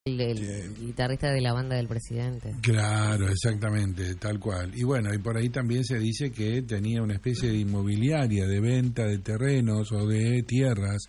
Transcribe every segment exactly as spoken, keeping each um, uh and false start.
El, el Sí. guitarrista de la banda del presidente. Claro, exactamente, tal cual. Y bueno, y por ahí también se dice que tenía una especie de inmobiliaria de venta de terrenos o de tierras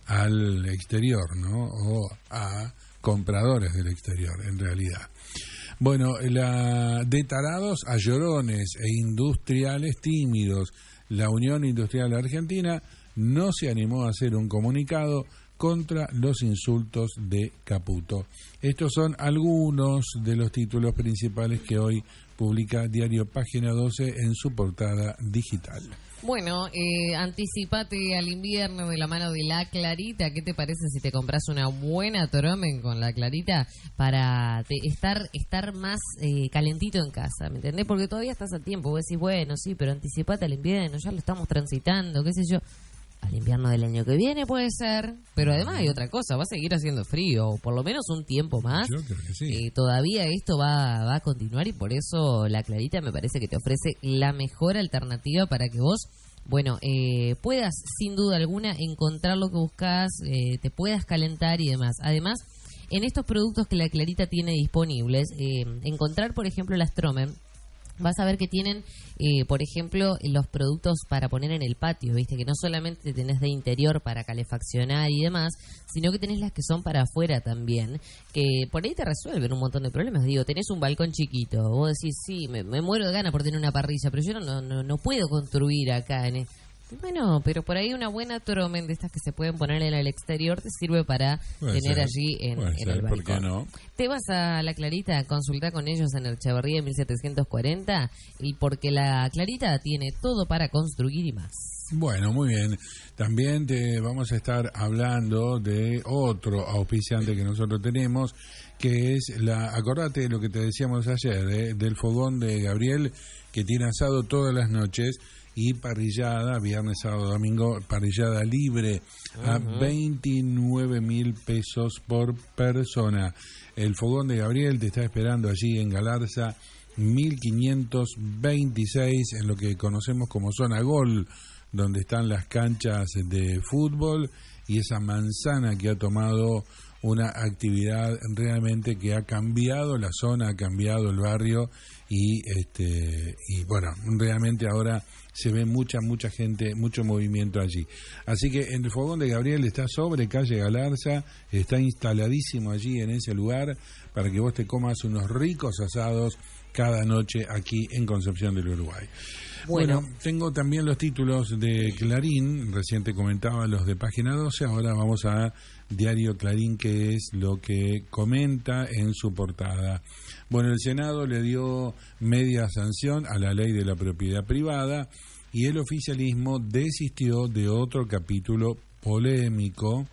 al exterior, ¿no? O a compradores del exterior, en realidad. Bueno, la, de tarados a llorones e industriales tímidos, la Unión Industrial Argentina no se animó a hacer un comunicado contra los insultos de Caputo. Estos son algunos de los títulos principales que hoy publica Diario Página doce en su portada digital. Bueno, eh, anticipate al invierno de la mano de la Clarita. ¿Qué te parece si te compras una buena Tromen con la Clarita para te, estar estar más eh, calentito en casa? ¿Me entendés? Porque todavía estás a tiempo. Vos decís, bueno, sí, pero anticipate al invierno, ya lo estamos transitando, qué sé yo. Al invierno del año que viene puede ser, pero además hay otra cosa, va a seguir haciendo frío, por lo menos un tiempo más. Yo creo que sí. Eh, todavía esto va, va a continuar y por eso la Clarita me parece que te ofrece la mejor alternativa para que vos, bueno, eh, puedas sin duda alguna encontrar lo que buscas, eh, te puedas calentar y demás. Además, en estos productos que la Clarita tiene disponibles, eh, encontrar por ejemplo las Tromen, vas a ver que tienen, eh, por ejemplo, los productos para poner en el patio, viste, que no solamente tenés de interior para calefaccionar y demás, sino que tenés las que son para afuera también, que por ahí te resuelven un montón de problemas. Digo, tenés un balcón chiquito, vos decís, sí, me, me muero de ganas por tener una parrilla, pero yo no, no, no puedo construir acá en... Bueno, pero por ahí una buena Tromen de estas que se pueden poner en el exterior te sirve para Puede tener ser, allí en, puede en ser, el balcón. ¿por qué no? Te vas a la Clarita a consultar con ellos en Echeverría mil setecientos cuarenta y porque la Clarita tiene todo para construir y más. Bueno, muy bien. También te vamos a estar hablando de otro auspiciante que nosotros tenemos, que es la, acordate de lo que te decíamos ayer, ¿eh? Del fogón de Gabriel, que tiene asado todas las noches y parrillada, viernes, sábado, domingo, parrillada libre a Uh-huh. veintinueve mil pesos por persona. El fogón de Gabriel te está esperando allí en Galarza mil quinientos veintiséis, en lo que conocemos como zona Gol, donde están las canchas de fútbol y esa manzana que ha tomado una actividad realmente que ha cambiado la zona, ha cambiado el barrio y este y bueno, realmente ahora se ve mucha, mucha gente, mucho movimiento allí. Así que en el fogón de Gabriel está sobre calle Galarza, está instaladísimo allí en ese lugar para que vos te comas unos ricos asados cada noche aquí en Concepción del Uruguay. Bueno, bueno, tengo también los títulos de Clarín, recién te comentaba los de Página doce, ahora vamos a Diario Clarín, que es lo que comenta en su portada. Bueno, el Senado le dio media sanción a la ley de la propiedad privada y el oficialismo desistió de otro capítulo polémico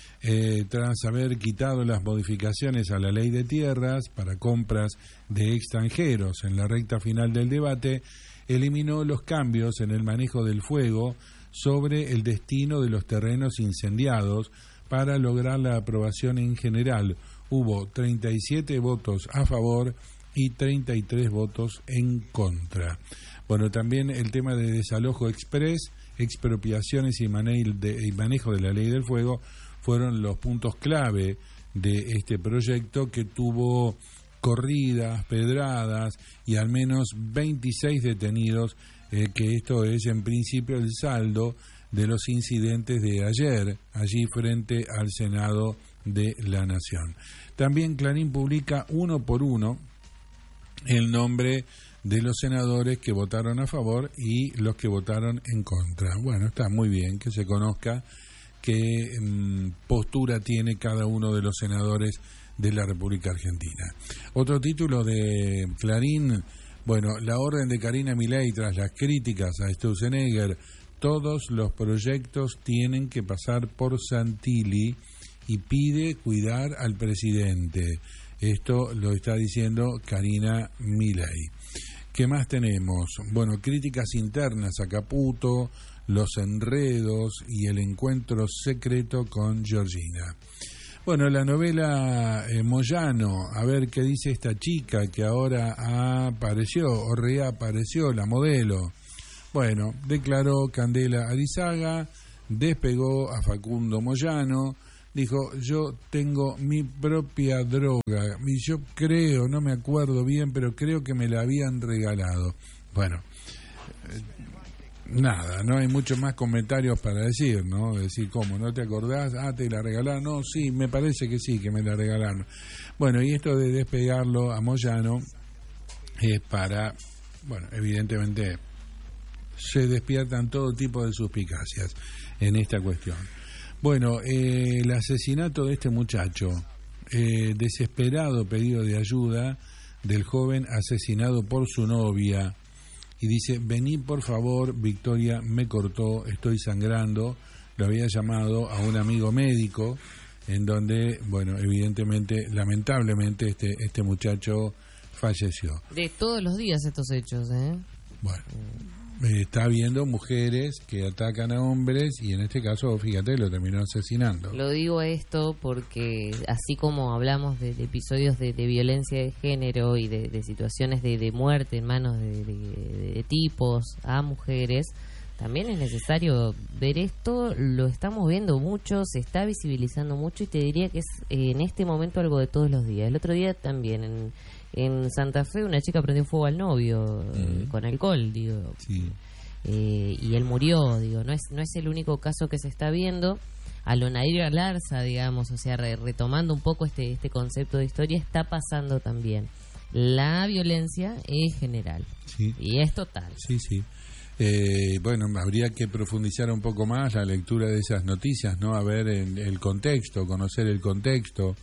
eh, tras haber quitado las modificaciones a la ley de tierras para compras de extranjeros. En la recta final del debate eliminó los cambios en el manejo del fuego sobre el destino de los terrenos incendiados para lograr la aprobación en general. Hubo treinta y siete votos a favor y treinta y tres votos en contra. Bueno, también el tema de desalojo express, expropiaciones y manejo de, y manejo de la ley del fuego fueron los puntos clave de este proyecto, que tuvo corridas, pedradas y al menos veintiséis detenidos, eh, que esto es en principio el saldo de los incidentes de ayer, allí frente al Senado de la Nación. También Clarín publica uno por uno el nombre de los senadores que votaron a favor y los que votaron en contra. Bueno, está muy bien que se conozca qué mmm, postura tiene cada uno de los senadores de la República Argentina. Otro título de Clarín, bueno, la orden de Karina Milei tras las críticas a Sturzenegger: todos los proyectos tienen que pasar por Santilli y pide cuidar al presidente. Esto lo está diciendo Karina Milei. ¿Qué más tenemos? Bueno, críticas internas a Caputo, los enredos y el encuentro secreto con Georgina. Bueno, la novela eh, Moyano, a ver qué dice esta chica que ahora apareció o reapareció, la modelo. Bueno, declaró Candela Arizaga, despegó a Facundo Moyano, dijo, yo tengo mi propia droga, y yo creo, no me acuerdo bien, pero creo que me la habían regalado. Bueno, eh, nada, no hay muchos más comentarios para decir, ¿no? Decir, ¿cómo? ¿No te acordás? Ah, ¿te la regalaron? No, sí, me parece que sí, que me la regalaron. Bueno, y esto de despegarlo a Moyano es para, bueno, evidentemente se despiertan todo tipo de suspicacias en esta cuestión. Bueno, eh, el asesinato de este muchacho, eh, desesperado pedido de ayuda del joven asesinado por su novia, y dice, vení por favor, Victoria me cortó, estoy sangrando. Lo había llamado a un amigo médico, en donde, bueno, evidentemente, lamentablemente, este, este muchacho falleció. De todos los días estos hechos, ¿eh? Bueno, eh, está habiendo mujeres que atacan a hombres y en este caso, fíjate, lo terminó asesinando. Lo digo esto porque así como hablamos de, de episodios de, de violencia de género y de, de situaciones de, de muerte en manos de, de, de tipos a mujeres, también es necesario ver esto. Lo estamos viendo mucho, se está visibilizando mucho y te diría que es eh, en este momento algo de todos los días. El otro día también en, en Santa Fe una chica prendió fuego al novio eh, con alcohol, digo, sí. eh, y él murió, digo, no es no es el único caso que se está viendo. A lo Nair Galarza, digamos, o sea, re, retomando un poco este este concepto de historia, está pasando también. La violencia es general, sí. Y es total. Sí, sí. Eh, bueno, habría que profundizar un poco más la lectura de esas noticias, ¿no? A ver el, el contexto, conocer el contexto,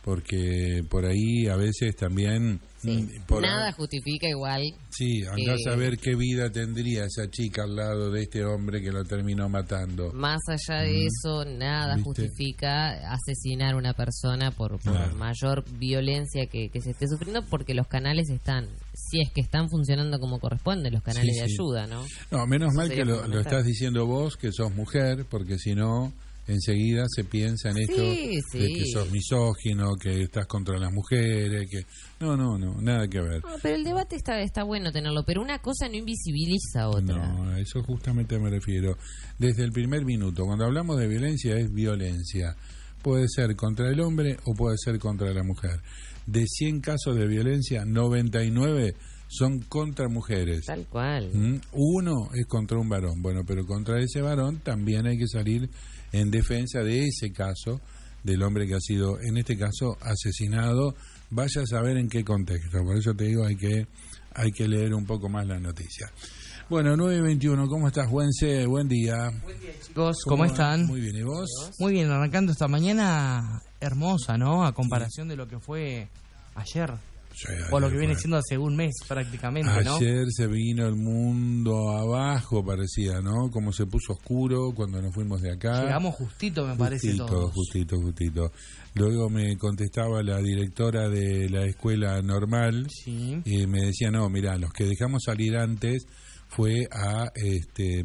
porque por ahí a veces también... Sí. Por Nada ahí, justifica igual. Sí, andás que, a ver qué vida tendría esa chica al lado de este hombre que lo terminó matando. Más allá de mm. eso, nada ¿Viste? justifica asesinar a una persona por, por claro. mayor violencia que, que se esté sufriendo, porque los canales están, si es que están funcionando como corresponde, los canales sí, de sí. ayuda, ¿no? No, menos Eso mal que lo, lo estás diciendo vos, que sos mujer, porque si no... enseguida se piensa en esto sí, sí. de que sos misógino, que estás contra las mujeres, que no, no, no, nada que ver. No, pero el debate está está bueno tenerlo, pero una cosa no invisibiliza a otra. No, a eso justamente me refiero. Desde el primer minuto, cuando hablamos de violencia, es violencia. Puede ser contra el hombre o puede ser contra la mujer. De cien casos de violencia, noventa y nueve son contra mujeres. Tal cual. ¿Mm? Uno es contra un varón. Bueno, pero contra ese varón también hay que salir en defensa de ese caso, del hombre que ha sido, en este caso, asesinado. Vaya a saber en qué contexto. Por eso te digo, hay que hay que leer un poco más la noticia. Bueno, nueve y veintiuno, ¿cómo estás, Juanse? Buen día. Buen día, chicos. ¿Cómo, ¿Cómo están? Muy bien, ¿y vos? Muy bien, arrancando esta mañana hermosa, ¿no? A comparación de lo que fue ayer. Sí, o lo que viene siendo hace un mes prácticamente, ¿no? Ayer se vino el mundo abajo, parecía, ¿no? Como se puso oscuro cuando nos fuimos de acá. Llegamos justito, me parece, justito, todos. Justito, justito. Luego me contestaba la directora de la escuela normal, sí. Y me decía, no, mirá, los que dejamos salir antes fue a este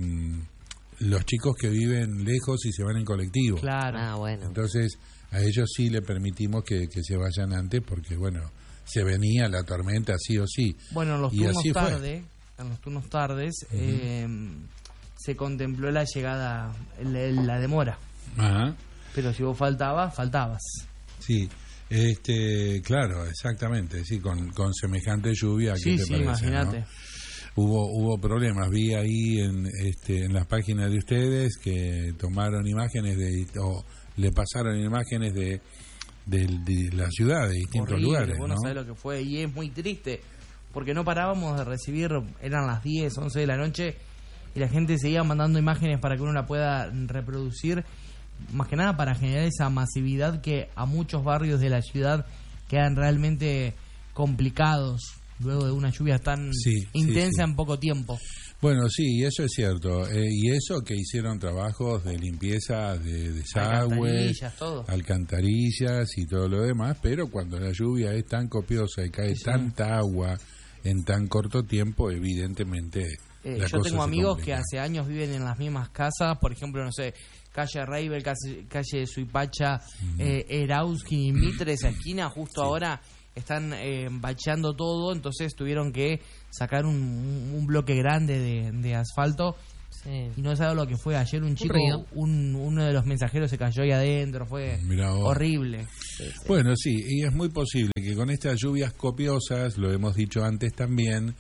los chicos que viven lejos y se van en colectivo. Claro. Ah, bueno. Entonces, a ellos sí le permitimos que, que se vayan antes porque, bueno... se venía la tormenta sí o sí. Bueno, en los turnos tarde, en los turnos tardes uh-huh. eh, se contempló la llegada, la, la demora. Ajá. Pero si vos faltabas, faltabas. Sí, este, claro, exactamente, sí, con, con semejante lluvia. Sí, ¿qué te sí, parece, imagínate. ¿no? Hubo hubo problemas, vi ahí en este en las páginas de ustedes que tomaron imágenes de o le pasaron imágenes de De, de la ciudad, de distintos Horrible, lugares, vos ¿no? no sabés lo que fue, y es muy triste porque no parábamos de recibir, eran las diez, once de la noche y la gente seguía mandando imágenes para que uno la pueda reproducir, más que nada para generar esa masividad que a muchos barrios de la ciudad quedan realmente complicados luego de una lluvia tan sí, intensa sí, sí. en poco tiempo. Bueno, sí, eso es cierto. Eh, y eso que hicieron trabajos de limpieza de desagües, alcantarillas, todo. alcantarillas y todo lo demás, pero cuando la lluvia es tan copiosa y cae sí, tanta sí. agua en tan corto tiempo, evidentemente eh, la yo cosa tengo se amigos complica. Que hace años viven en las mismas casas, por ejemplo, no sé, calle Reibel, calle, calle Suipacha, uh-huh. eh, Erauskin y Mitre, esa esquina, justo sí. ahora están eh, bacheando todo, entonces tuvieron que sacar un, un bloque grande de, de asfalto Sí. Y no sabes lo que fue ayer un chico, río. un, uno de los mensajeros se cayó ahí adentro, fue horrible. Sí, sí. Bueno, sí, y es muy posible que con estas lluvias copiosas, lo hemos dicho antes también,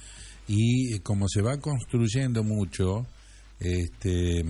y como se va construyendo mucho, este,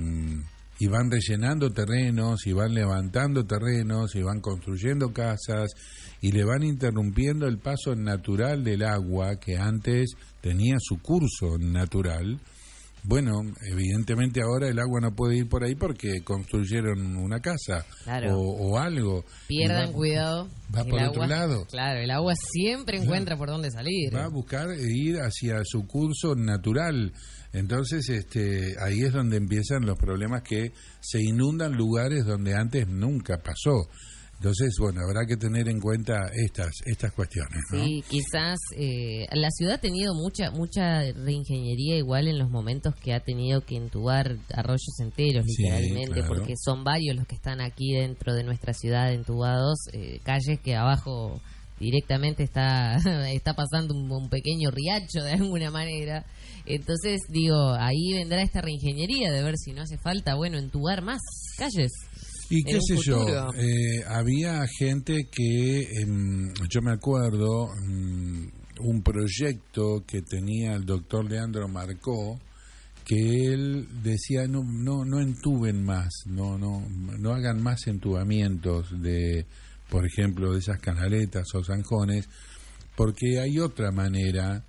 y van rellenando terrenos, y van levantando terrenos, y van construyendo casas, y le van interrumpiendo el paso natural del agua que antes tenía su curso natural. Bueno, evidentemente ahora el agua no puede ir por ahí porque construyeron una casa, claro, o, o algo. Pierdan va, cuidado. Va por el otro agua, lado. Claro, el agua siempre encuentra por dónde salir. Va a buscar ir hacia su curso natural. Entonces, este, ahí es donde empiezan los problemas, que se inundan lugares donde antes nunca pasó. Entonces, bueno, habrá que tener en cuenta estas estas cuestiones, ¿no? Sí, quizás eh, la ciudad ha tenido mucha mucha reingeniería igual en los momentos que ha tenido que entubar arroyos enteros, Sí, literalmente, claro. porque son varios los que están aquí dentro de nuestra ciudad entubados, eh, calles que abajo directamente está está pasando un, un pequeño riacho de alguna manera. Entonces, digo, ahí vendrá esta reingeniería de ver si no hace falta, bueno, entubar más calles. Y qué sé yo, futuro. eh, había gente que, eh, yo me acuerdo, um, un proyecto que tenía el doctor Leandro Marcó, que él decía, no no no entuben más, no no no hagan más entubamientos de, por ejemplo, de esas canaletas o zanjones, porque hay otra manera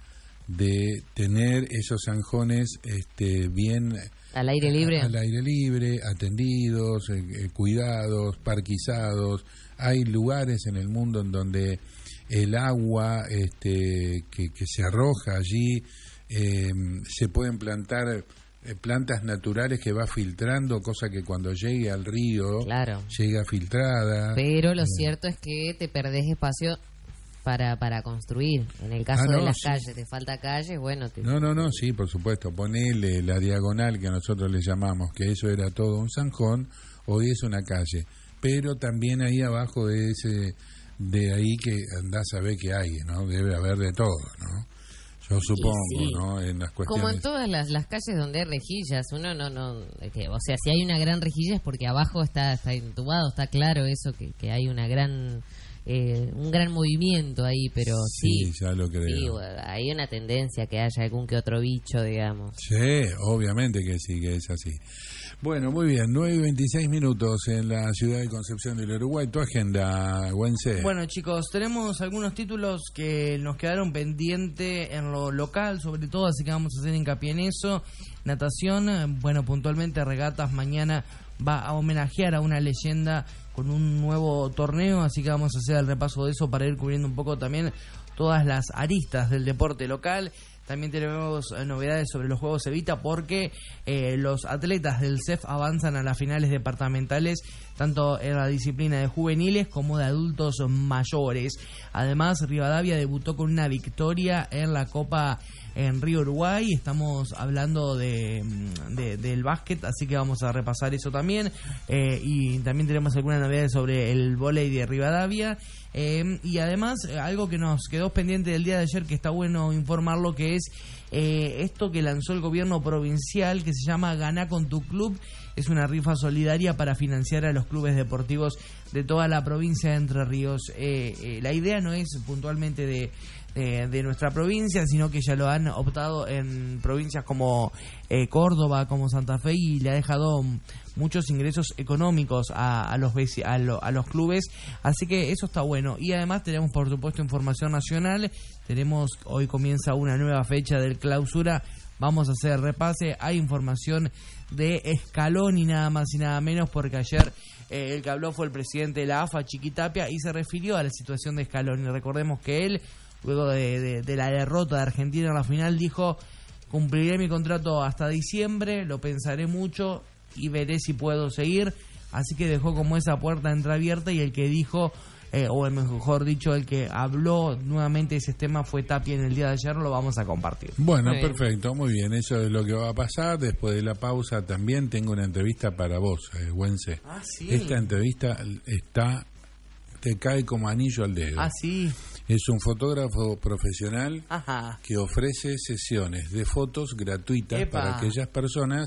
de tener esos zanjones este, bien... Al aire libre. Al aire libre, atendidos, eh, eh, cuidados, parquizados. Hay lugares en el mundo en donde el agua este, que, que se arroja allí, eh, se pueden plantar eh, plantas naturales que va filtrando, cosa que cuando llegue al río, claro, llega filtrada. Pero lo eh. cierto es que te perdés espacio para para construir. En el caso Ah, no, de las sí. calles, te falta calles, bueno... Te... No, no, no, sí, por supuesto. Ponele la diagonal que nosotros le llamamos, que eso era todo un zanjón, hoy es una calle. Pero también ahí abajo de ese, de ahí que andás a ver qué hay, ¿no? Debe haber de todo, ¿no? Yo supongo, sí. ¿no? En las cuestiones... Como en todas las, las calles donde hay rejillas, uno no... no que, o sea, si hay una gran rejilla es porque abajo está, está entubado, está claro eso, que, que hay una gran... Eh, un gran movimiento ahí, pero sí, sí, ya lo creo. Sí, hay una tendencia que haya algún que otro bicho, digamos. Sí, obviamente que sí, que es así. Bueno, muy bien, nueve y veintiséis minutos en la ciudad de Concepción del Uruguay. Tu agenda, Güense. Bueno, chicos, tenemos algunos títulos que nos quedaron pendientes en lo local, sobre todo, así que vamos a hacer hincapié en eso. Natación, bueno, puntualmente Regatas mañana va a homenajear a una leyenda con un nuevo torneo, así que vamos a hacer el repaso de eso para ir cubriendo un poco también todas las aristas del deporte local. También tenemos eh, novedades sobre los Juegos Evita, porque eh, los atletas del C E F avanzan a las finales departamentales, tanto en la disciplina de juveniles como de adultos mayores. Además, Rivadavia debutó con una victoria en la Copa en Río Uruguay. Estamos hablando de, de del básquet, así que vamos a repasar eso también. Eh, y también tenemos algunas novedades sobre el vóley de Rivadavia. Eh, y además, algo que nos quedó pendiente del día de ayer, que está bueno informarlo, que es eh, esto que lanzó el gobierno provincial, que se llama Ganá con tu club. Es una rifa solidaria para financiar a los clubes deportivos de toda la provincia de Entre Ríos. Eh, eh, la idea no es puntualmente de, de, de nuestra provincia, sino que ya lo han optado en provincias como eh, Córdoba, como Santa Fe, y le ha dejado muchos ingresos económicos a, a los a, lo, a los clubes, así que eso está bueno. Y además tenemos, por supuesto, información nacional. Tenemos, hoy comienza una nueva fecha del clausura. Vamos a hacer repase. Hay información de Scaloni, nada más y nada menos, porque ayer eh, el que habló fue el presidente de la A F A, Chiquitapia, y se refirió a la situación de Scaloni. Recordemos que él, luego de, de, de la derrota de Argentina en la final, dijo: cumpliré mi contrato hasta diciembre, lo pensaré mucho y veré si puedo seguir. Así que dejó como esa puerta entreabierta, y el que dijo, eh, o el mejor dicho, el que habló nuevamente de ese tema fue Tapia en el día de ayer. Lo vamos a compartir. Bueno, Muy bien. perfecto, muy bien. Eso es lo que va a pasar. Después de la pausa también tengo una entrevista para vos, eh, Güense. Ah, sí. Esta entrevista está, te cae como anillo al dedo. Ah, sí. Es un fotógrafo profesional Ajá. que ofrece sesiones de fotos gratuitas Epa. para aquellas personas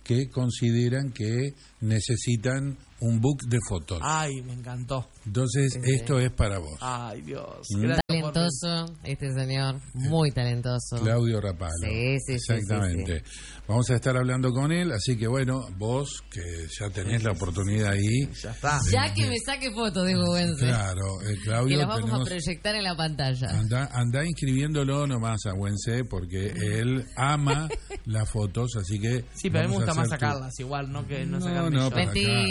que consideran que necesitan un book de fotos. Ay, me encantó. Entonces, Sí. esto es para vos. Ay, Dios. Mm. Gracias por- Talentoso, este señor, muy talentoso. Claudio Rapalo. Sí, sí, sí, exactamente. Vamos a estar hablando con él, así que bueno, vos que ya tenés la oportunidad ahí. Ya está. Ya que me saque fotos de Güense, Claro, eh, Claudio, que las vamos tenemos- a proyectar en la pantalla. Anda, anda inscribiéndolo nomás a Güense porque él ama las fotos, así que Sí, pero a mí me vamos gusta más hacer tu- sacarlas igual, no que no, No, sacarme no, yo. para Mentira.